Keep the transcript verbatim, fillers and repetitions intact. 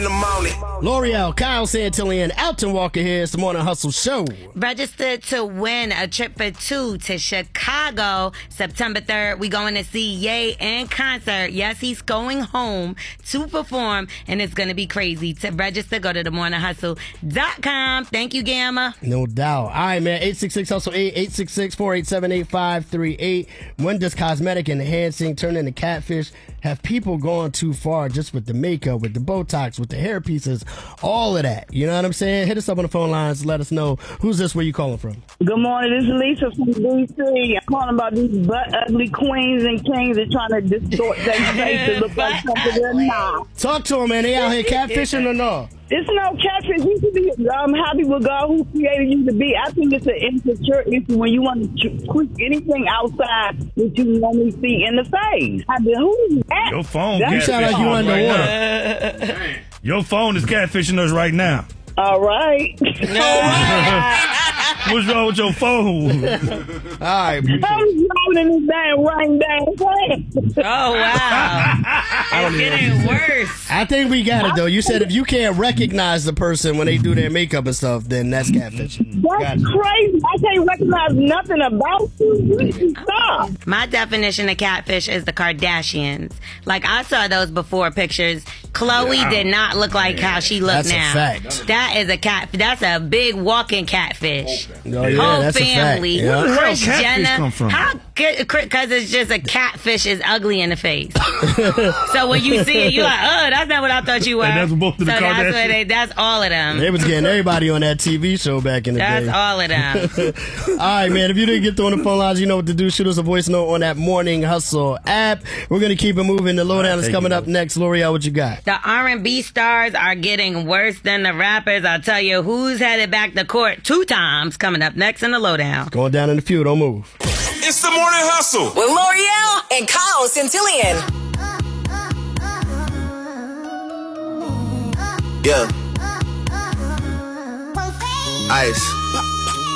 In the morning. L'Oreal, Kyle Santillan, Alton Walker here. It's the Morning Hustle Show. Registered to win a trip for two to Chicago September third. We going to see Ye in concert. Yes, he's going home to perform, and it's going to be crazy. To register, go to the morning hustle dot com. Thank you, Gamma. No doubt. All right, man. eight six six hustle eight, eight six six, four eight seven, eight five three eight. When does cosmetic enhancing turn into catfish? Have people gone too far just with the makeup, with the Botox, with the hair pieces, all of that? You know what I'm saying? Hit us up on the phone lines. Let us know. Who's this? Where you calling from? Good morning. This is Lisa from D C. I'm calling about these butt ugly queens and kings that trying to distort their face to look like something they're not. Talk to them, man. They out here catfishing or no? It's no catfish. You should be um, happy with God who created you to be. I think it's an insecure issue when you want to tweak anything outside that you normally see in the face. I mean, who is that? Your phone. You sound like you underwater. Right Your phone is catfishing us right now. All right. What's wrong with your phone? All right. I'm driving in this damn rain down. Oh, wow. It's getting worse. I think we got it, though. You said if you can't recognize the person when they do their makeup and stuff, then that's catfishing. That's crazy. I can't recognize nothing about you. Stop. My definition of catfish is the Kardashians. Like, I saw those before pictures. Khloe yeah, did not look like how she looked that's now. That's a fact. That is a cat. That's a big walking catfish. Oh, yeah, Whole that's family. A fact. Yeah. Kris Where catfish Jenner. come from? How? Because it's just a catfish is ugly in the face. So when you see it, you're like, oh, that's not what I thought you were. And that's both of the so that's, Kardashians. what they, that's all of them. They was getting everybody on that T V show back in the That's day. all of them. All right, man. If you didn't get through on the phone lines, you know what to do. Shoot us a voice note on that Morning Hustle app. We're going to keep it moving. The lowdown is coming up next. L'Oreal, what you got? The R and B stars are getting worse than the rappers. I'll tell you who's headed back to court two times coming up next in the lowdown. Going down in the few. Don't move. It's the Morning Hustle with L'Oreal and Kyle Santillan. Yeah. Ice.